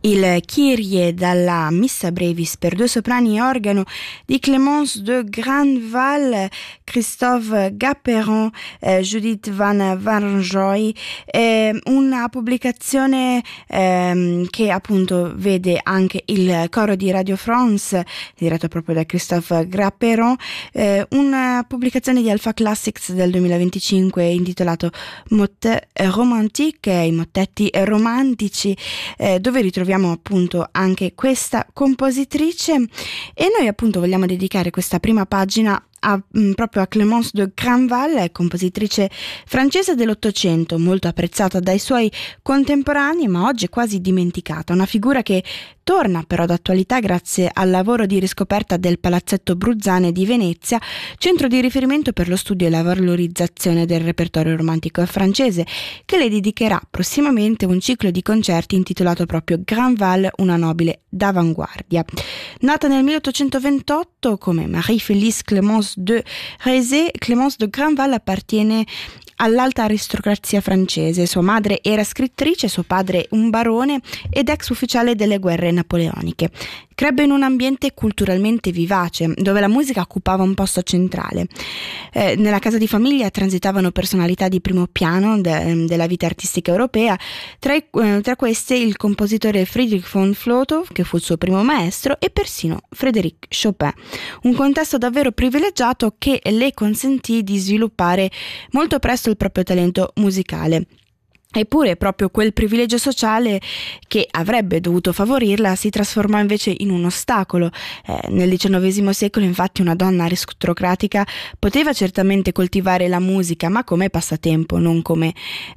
Il Kyrie dalla Missa Brevis per due soprani e organo di Clémence de Grandval, Christophe Gapperon, Judith Van Wanrooij, una pubblicazione che appunto vede anche il coro di Radio France diretto proprio da Christophe Gapperon, una pubblicazione di Alpha Classics del 2025 intitolato Motet romantique, i mottetti romantici, dove ritroviamo appunto anche questa compositrice, e noi appunto vogliamo dedicare questa prima pagina proprio a Clémence de Grandval, compositrice francese dell'Ottocento, molto apprezzata dai suoi contemporanei ma oggi quasi dimenticata, una figura che torna però d'attualità grazie al lavoro di riscoperta del Palazzetto Bruzzane di Venezia, centro di riferimento per lo studio e la valorizzazione del repertorio romantico francese, che le dedicherà prossimamente un ciclo di concerti intitolato proprio Grandval, una nobile d'avanguardia. Nata nel 1828 come Marie-Félix Clémence de Rézé, Clémence de Grandval appartiene all'alta aristocrazia francese. Sua madre era scrittrice, suo padre un barone ed ex ufficiale delle guerre napoleoniche. Crebbe in un ambiente culturalmente vivace, dove la musica occupava un posto centrale. Nella casa di famiglia transitavano personalità di primo piano della vita artistica europea, tra queste il compositore Friedrich von Flotow, che fu il suo primo maestro, e persino Frédéric Chopin. Un contesto davvero privilegiato che le consentì di sviluppare molto presto il proprio talento musicale. Eppure proprio quel privilegio sociale che avrebbe dovuto favorirla si trasformò invece in un ostacolo. Nel XIX secolo infatti una donna aristocratica poteva certamente coltivare la musica, ma come passatempo, non come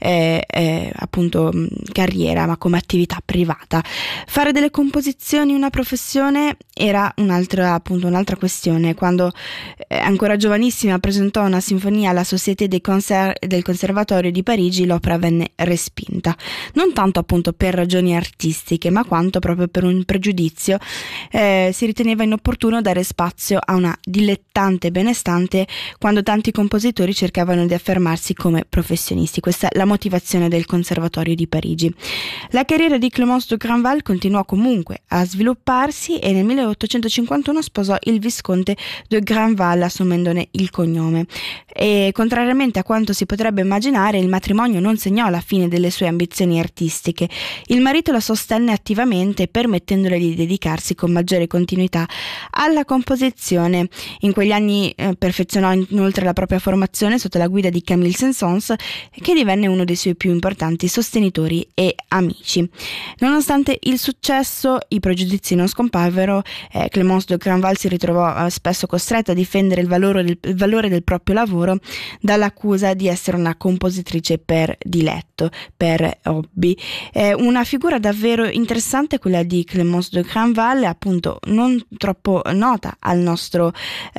appunto carriera, ma come attività privata. Fare delle composizioni una professione era un'altra questione. Quando ancora giovanissima presentò una sinfonia alla Société des Concerts del Conservatorio di Parigi, l'opera venne respinta, non tanto appunto per ragioni artistiche, ma quanto proprio per un pregiudizio. Si riteneva inopportuno dare spazio a una dilettante benestante quando tanti compositori cercavano di affermarsi come professionisti. Questa è la motivazione del Conservatorio di Parigi. La carriera di Clémence de Grandval continuò comunque a svilupparsi e nel 1851 sposò il visconte de Grandval, assumendone il cognome. E contrariamente a quanto si potrebbe immaginare, il matrimonio non segnò la fine delle sue ambizioni artistiche. Il marito la sostenne attivamente, permettendole di dedicarsi con maggiore continuità alla composizione. In quegli anni perfezionò inoltre la propria formazione sotto la guida di Camille Saint-Saëns, che divenne uno dei suoi più importanti sostenitori e amici. Nonostante il successo, i pregiudizi non scomparvero. Clémence de Grandval si ritrovò spesso costretta a difendere il valore del proprio lavoro dall'accusa di essere una compositrice per diletto, per hobby. Una figura davvero interessante quella di Clémence de Grandval, appunto non troppo nota al nostro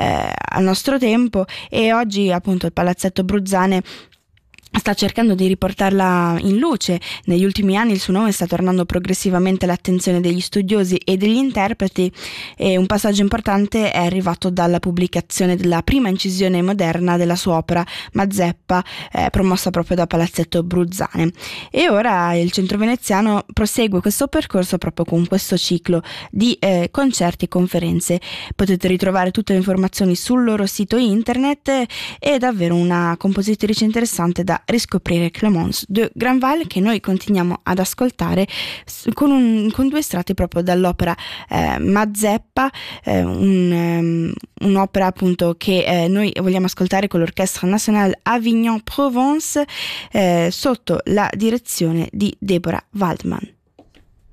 tempo, e oggi appunto il Palazzetto Bruzzane sta cercando di riportarla in luce. Negli ultimi anni il suo nome sta tornando progressivamente all'attenzione degli studiosi e degli interpreti, e un passaggio importante è arrivato dalla pubblicazione della prima incisione moderna della sua opera Mazeppa, promossa proprio da Palazzetto Bruzzane. E ora il centro veneziano prosegue questo percorso proprio con questo ciclo di concerti e conferenze. Potete ritrovare tutte le informazioni sul loro sito internet. È davvero una compositrice interessante da riscoprire, Clémence de Grandval, che noi continuiamo ad ascoltare con due estratti proprio dall'opera Mazeppa, un'opera appunto che noi vogliamo ascoltare con l'Orchestre Nationale Avignon Provence, sotto la direzione di Deborah Waldman.